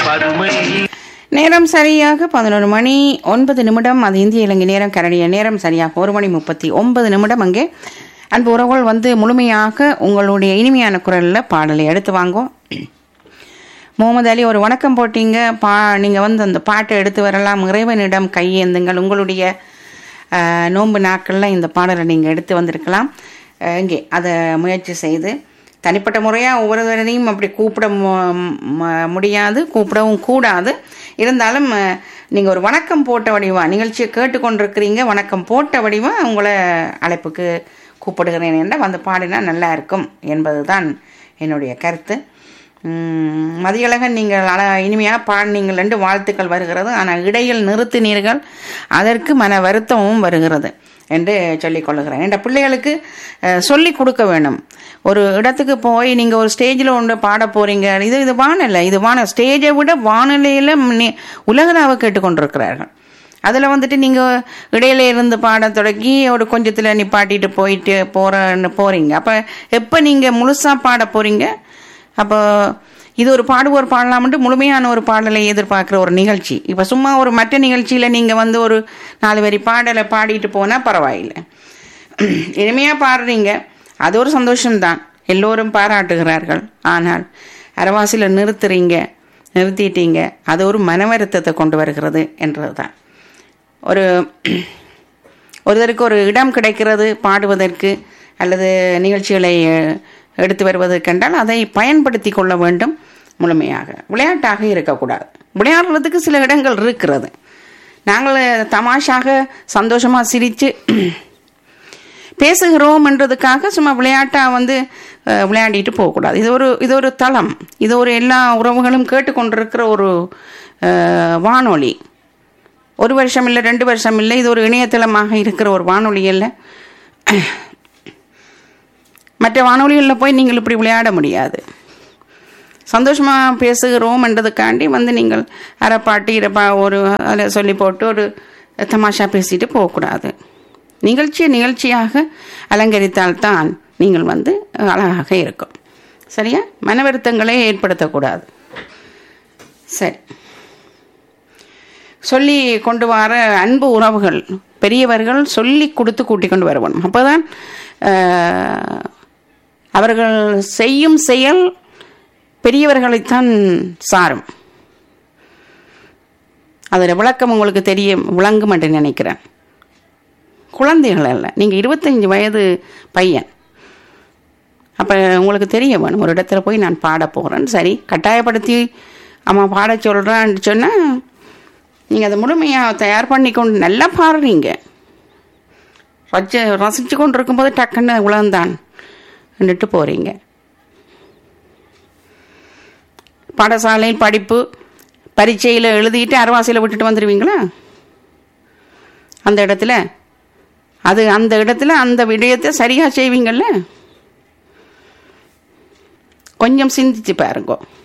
பதுமை. நேரம் சரியாக 11:09. அது இந்திய இலங்கை நேரம். கனடிய நேரம் சரியாக 1:39 அங்கே அன்பு உறவுகள் வந்து முழுமையாக உங்களுடைய இனிமையான குரலில் பாடலை எடுத்து வாங்கோ. முகமது அலி ஒரு வணக்கம் போட்டீங்க. நீங்கள் வந்து அந்த பாட்டை எடுத்து வரலாம். இறைவனிடம் கையேந்துங்கள். உங்களுடைய நோன்பு நாட்களில் இந்த பாடலை நீங்கள் எடுத்து வந்திருக்கலாம். இங்கே அதை முயற்சி செய்து தனிப்பட்ட முறையாக ஒவ்வொருவரையும் அப்படி கூப்பிட முடியாது, கூப்பிடவும் கூடாது. இருந்தாலும் நீங்கள் ஒரு வணக்கம் போட்ட வடிவா நிகழ்ச்சியை கேட்டுக்கொண்டிருக்கிறீங்க, வணக்கம் போட்ட வடிவா உங்களை அழைப்புக்கு கூப்பிடுகிறேன் என்றால் வந்து பாடினா நல்லா இருக்கும் என்பது தான் என்னுடைய கருத்து. மதியழகன் நீங்கள் இனிமையாக பாடினீங்கள் என்று வாழ்த்துக்கள் வருகிறது. ஆனால் இடையில் நிறுத்தினீர்கள், அதற்கு மன வருத்தமும் வருகிறது என்று சொல்லிக் கொள்ளுகிறேன். என்ற பிள்ளைகளுக்கு சொல்லி கொடுக்க வேணும். ஒரு இடத்துக்கு போய் நீங்கள் ஒரு ஸ்டேஜில் ஒன்று பாட போகிறீங்க, இது வானலை, இது ஸ்டேஜை விட வானொலியில் உலகளாவை கேட்டுக்கொண்டிருக்கிறார்கள். அதில் வந்துட்டு நீங்கள் இடையில இருந்து பாட தொடங்கி ஒரு கொஞ்சத்தில் நிப்பாட்டிட்டு போயிட்டு போகிறீங்க. அப்போ எப்போ நீங்கள் முழுசாக பாட போகிறீங்க? அப்போ இது ஒரு பாடுவோர் பாடலாம்ட்டு முழுமையான ஒரு பாடலை எதிர்பார்க்குற ஒரு நிகழ்ச்சி. இப்போ சும்மா ஒரு மற்ற நிகழ்ச்சியில் நீங்கள் வந்து ஒரு 4 வரி பாடலை பாடிட்டு போனால் பரவாயில்லை. இனிமையாக பாடுறீங்க, அது ஒரு சந்தோஷம்தான், எல்லோரும் பாராட்டுகிறார்கள். ஆனால் அரவாசியில் நிறுத்திட்டீங்க, அது ஒரு மன வருத்தத்தை கொண்டு வருகிறது என்றது தான். ஒருத்தருக்கு ஒரு இடம் கிடைக்கிறது பாடுவதற்கு அல்லது நிகழ்ச்சிகளை எடுத்து வருவதற்கென்றால் அதை பயன்படுத்தி கொள்ள வேண்டும் முழுமையாக. விளையாட்டாக இருக்கக்கூடாது. விளையாடுறதுக்கு சில இடங்கள் இருக்கிறது. நாங்கள் தமாஷாக சந்தோஷமாக சிரித்து பேசுகிறோம் என்றதுக்காக சும்மா விளையாட்டாக வந்து விளையாடிட்டு போகக்கூடாது. இது ஒரு தளம், இது ஒரு எல்லா உறவுகளும் கேட்டுக்கொண்டிருக்கிற ஒரு வானொலி. 1 வருஷம் இல்லை, 2 வருஷம் இல்லை, இது ஒரு இணையதளமாக இருக்கிற ஒரு வானொலி இல்லை. மற்ற வானொலிகளில் போய் நீங்கள் இப்படி விளையாட முடியாது. சந்தோஷமாக பேசுகிறோம் என்றதுக்காண்டி வந்து நீங்கள் அரைப்பாட்டு ஒரு அதில் சொல்லி போட்டு ஒரு தமாஷா பேசிட்டு போகக்கூடாது. நிகழ்ச்சியாக அலங்கரித்தால்தான் நீங்கள் வந்து அழகாக இருக்கும். சரியா? மன வருத்தங்களே ஏற்படுத்தக்கூடாது. சரி, சொல்லி கொண்டு வர அன்பு உறவுகள் பெரியவர்கள் சொல்லி கொடுத்து கூட்டிக் கொண்டு வரணும். அப்போதான் அவர்கள் செய்யும் செயல் பெரியவர்களைத்தான் சாரும். அதில் விளக்கம் உங்களுக்கு விளங்கும் என்று நினைக்கிறேன். குழந்தைகள் அல்ல, நீங்கள் 25 வயது பையன். அப்போ உங்களுக்கு தெரிய வேணும், ஒரு இடத்துல போய் நான் பாட போகிறேன். சரி, கட்டாயப்படுத்தி அம்மா பாட சொல்கிறேன்னு சொன்னால் நீங்கள் அதை முழுமையாக தயார் பண்ணி கொண்டு நல்லா பாடுறீங்க. ரசித்து கொண்டு இருக்கும்போது டக்குன்னு உலகந்தான் நின்று போகிறீங்க. பாடசாலையில் படிப்பு பரீட்சையில் எழுதிட்டு அரவாசியில் விட்டுட்டு வந்துடுவீங்களா? அந்த இடத்துல அந்த விடயத்தை சரியாக செய்வீங்கள்ல? கொஞ்சம் சிந்திச்சு பாருங்க.